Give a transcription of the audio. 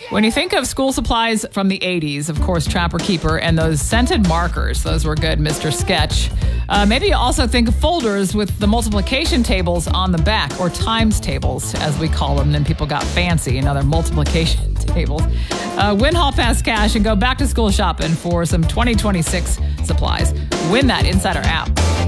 When you think of school supplies from the 80s, of course, Trapper Keeper and those scented markers, those were good, Mr. Sketch. Maybe you also think of folders with the multiplication tables on the back, or times tables, as we call them. Then people got fancy, they're multiplication tables. Win Hall Pass cash and go back to school shopping for some 2026 supplies. Win that Insider app.